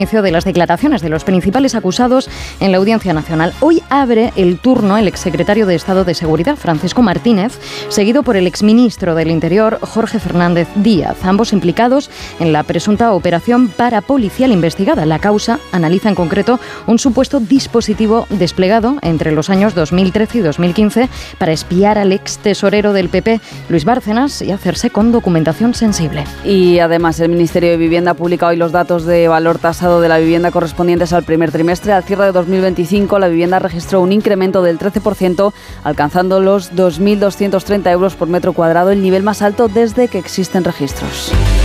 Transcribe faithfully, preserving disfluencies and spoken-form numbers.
de las declaraciones de los principales acusados en la Audiencia Nacional. Hoy abre el turno el exsecretario de Estado de Seguridad, Francisco Martínez, seguido por el exministro del Interior, Jorge Fernández Díaz, ambos implicados en la presunta operación parapolicial investigada. La causa analiza en concreto un supuesto dispositivo desplegado entre los años dos mil trece y dos mil quince para espiar al ex tesorero del P P, Luis Bárcenas, y hacerse con documentación sensible. Y además el Ministerio de Vivienda ha publicado hoy los datos de valor tasado de la vivienda correspondientes al primer trimestre. Al cierre de dos mil veinticinco, la vivienda registró un incremento del trece por ciento, alcanzando los dos mil doscientos treinta euros por metro cuadrado, el nivel más alto desde que existen registros.